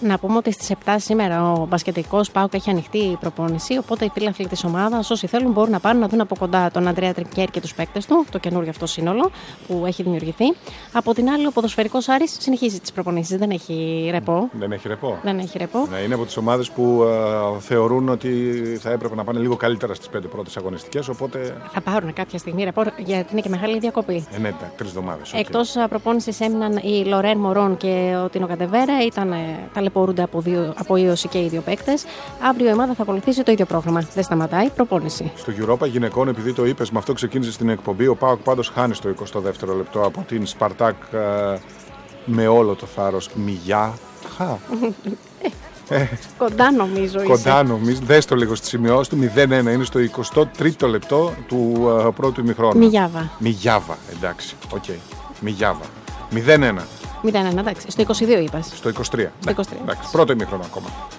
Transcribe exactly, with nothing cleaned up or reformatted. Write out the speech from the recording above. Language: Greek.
Να πούμε ότι στις επτά σήμερα ο μπασκετικός ΠΑΟΚ έχει ανοιχτή η προπόνηση. Οπότε οι φίλαθλοι της ομάδας, όσοι θέλουν, μπορούν να πάνε να δουν από κοντά τον Αντρέα Τρικέρ και τους παίκτες του, το καινούργιο αυτό σύνολο που έχει δημιουργηθεί. Από την άλλη, ο ποδοσφαιρικός Άρης συνεχίζει τις προπονήσεις. Δεν έχει ρεπό. Δεν έχει ρεπό. Δεν έχει ρεπό. Ναι, είναι από τις ομάδες που uh, θεωρούν ότι θα έπρεπε να πάνε λίγο καλύτερα στις πέντε πρώτες αγωνιστικές. Οπότε... Θα πάρουν κάποια στιγμή ρεπό, γιατί είναι και μεγάλη διακοπή. Ε, ναι, τρεις εβδομάδες. Okay. Εκτός προπόνησης έμειναν οι Λορέν Μωρόν και ο Τίνο Κατεβέρα. Ήταν, ταλαιπωρούνται από, δύο, από ίωση και οι δύο παίκτες. Αύριο η ομάδα θα ακολουθήσει το ίδιο πρόγραμμα. Δεν σταματάει, προπόνηση. Στο Europa γυναικών, επειδή το είπες, με αυτό ξεκίνησε στην εκπομπή. Ο ΠΑΟΚ πάντως χάνει στο εικοστό δεύτερο λεπτό από την Σπαρτάκ uh, με όλο το θάρρος. Μιγιά. Ε, κοντά νομίζω. Κοντά νομίζω. Δες το λίγο στη σημειώση του. μηδέν ένα είναι στο εικοστό τρίτο λεπτό του uh, πρώτου ημιχρόνου. Μιγιάβα. Μιγιάβα, εντάξει. Οκ. Okay. Μιγιάβα. μηδέν ένα. μηδέν ένα, εντάξει. Στο είκοσι δύο είπες. Στο είκοσι τρία. Στο είκοσι τρία. Εντάξει. Πρώτο ημιχρόνο ακόμα.